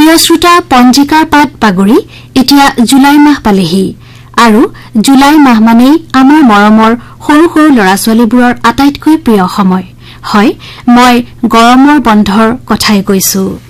প্ৰিয় শ্ৰোতা, পঞ্জিকাৰ পাত বাগৰি এতিয়া জুলাই মাহ পালেহি আৰু জুলাই মাহ মানেই আমাৰ মৰমৰ সৰু সৰু ল'ৰা-ছোৱালীবোৰৰ আটাইতকৈ প্ৰিয় সময়। হয়, মই গৰমৰ বন্ধৰ কথাই কৈছো।